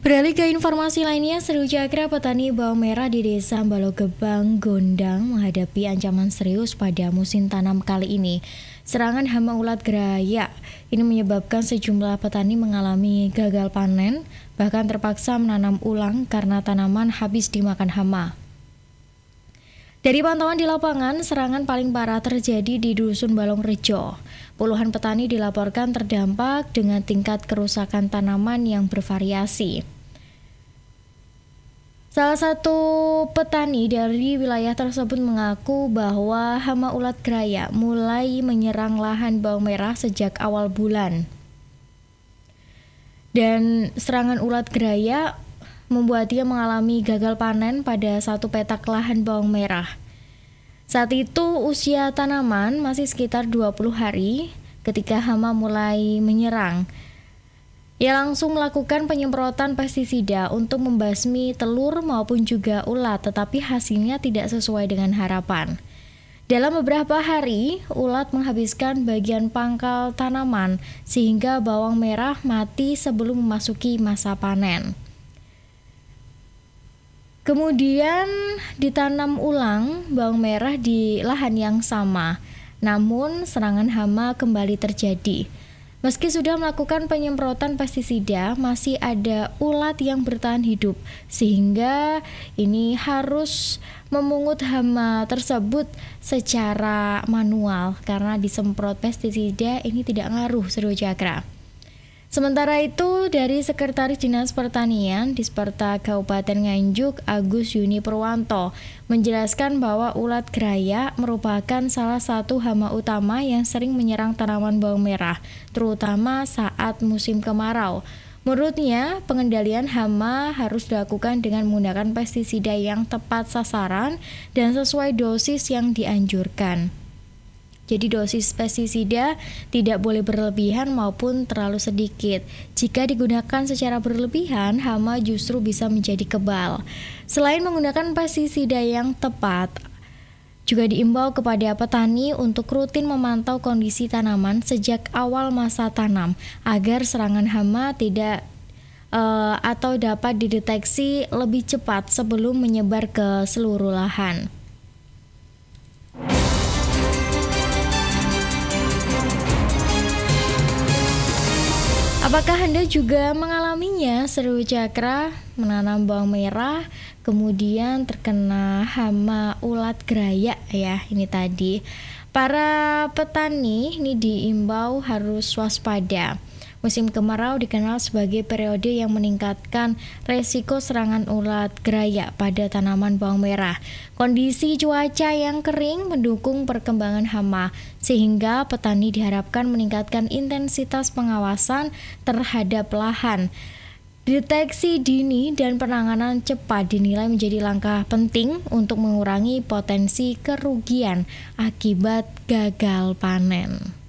Beralih ke informasi lainnya, Seru Cakra petani bawang merah di Desa Balogebang, Gondang menghadapi ancaman serius pada musim tanam kali ini. Serangan hama ulat geraya ini menyebabkan sejumlah petani mengalami gagal panen, bahkan terpaksa menanam ulang karena tanaman habis dimakan hama. Dari pantauan di lapangan, serangan paling parah terjadi di Dusun Balongrejo. Puluhan petani dilaporkan terdampak dengan tingkat kerusakan tanaman yang bervariasi. Salah satu petani dari wilayah tersebut mengaku bahwa hama ulat geraya mulai menyerang lahan bawang merah sejak awal bulan. Dan serangan ulat geraya membuat dia mengalami gagal panen pada satu petak lahan bawang merah. Saat itu usia tanaman masih sekitar 20 hari ketika hama mulai menyerang. Ia langsung melakukan penyemprotan pestisida untuk membasmi telur maupun juga ulat, tetapi hasilnya tidak sesuai dengan harapan. Dalam beberapa hari, ulat menghabiskan bagian pangkal tanaman sehingga bawang merah mati sebelum memasuki masa panen. Kemudian ditanam ulang bawang merah di lahan yang sama, namun serangan hama kembali terjadi. Meski sudah melakukan penyemprotan pestisida, masih ada ulat yang bertahan hidup, sehingga ini harus memungut hama tersebut secara manual karena disemprot pestisida ini tidak ngaruh, Seru Cakra. Sementara itu, dari Sekretaris Dinas Pertanian Disperta Kabupaten Nganjuk, Agus Yuni Purwanto, menjelaskan bahwa ulat geraya merupakan salah satu hama utama yang sering menyerang tanaman bawang merah, terutama saat musim kemarau. Menurutnya, pengendalian hama harus dilakukan dengan menggunakan pestisida yang tepat sasaran dan sesuai dosis yang dianjurkan. Jadi dosis pestisida tidak boleh berlebihan maupun terlalu sedikit. Jika digunakan secara berlebihan, hama justru bisa menjadi kebal. Selain menggunakan pestisida yang tepat, juga diimbau kepada petani untuk rutin memantau kondisi tanaman sejak awal masa tanam agar serangan hama tidak atau dapat dideteksi lebih cepat sebelum menyebar ke seluruh lahan. Apakah Anda juga mengalaminya, Seru Cakra, menanam bawang merah, kemudian terkena hama ulat geraya ya, ini tadi. Para petani ini diimbau harus waspada. Musim kemarau dikenal sebagai periode yang meningkatkan resiko serangan ulat geraya pada tanaman bawang merah. Kondisi cuaca yang kering mendukung perkembangan hama, sehingga petani diharapkan meningkatkan intensitas pengawasan terhadap lahan. Deteksi dini dan penanganan cepat dinilai menjadi langkah penting untuk mengurangi potensi kerugian akibat gagal panen.